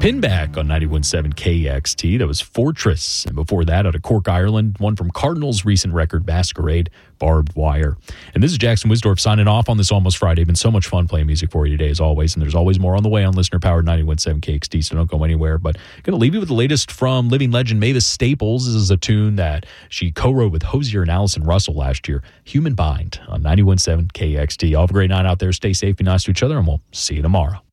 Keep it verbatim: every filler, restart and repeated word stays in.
Pinback on ninety-one point seven K X T. That was Fortress. And before that, out of Cork, Ireland, one from Cardinals' recent record, Masquerade, Barbed Wire. And this is Jackson Wisdorf signing off on this Almost Friday. Been so much fun playing music for you today, as always. And there's always more on the way on listener-powered ninety-one point seven K X T, so don't go anywhere. But going to leave you with the latest from living legend Mavis Staples. This is a tune that she co-wrote with Hozier and Allison Russell last year, Human Bind, on ninety-one point seven K X T. All have a great night out there. Stay safe, be nice to each other, and we'll see you tomorrow.